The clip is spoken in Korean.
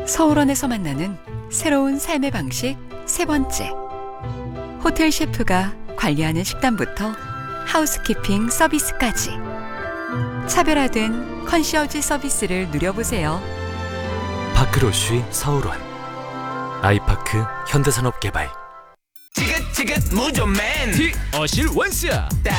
서울원에서 만나는 새로운 삶의 방식 세 번째. 호텔 셰프가 관리하는 식단부터 하우스키핑 서비스까지 차별화된 컨시어지 서비스를 누려보세요. 파크로쉬 서울원, 아이파크 현대산업개발. 지긋지긋 무좀맨 어실 원스야